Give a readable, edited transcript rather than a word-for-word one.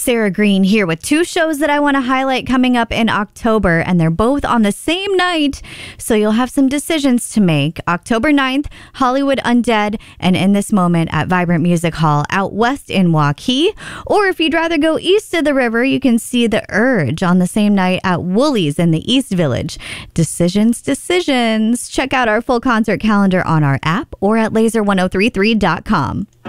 Sarah Green here with two shows that I want to highlight coming up in October, and they're both on the same night, so you'll have some decisions to make. October 9th, Hollywood Undead, and In This Moment at Vibrant Music Hall out west in Waukee. Or if you'd rather go east of the river, you can see The Urge on the same night at Woolies in the East Village. Decisions. Check out our full concert calendar on our app or at laser1033.com.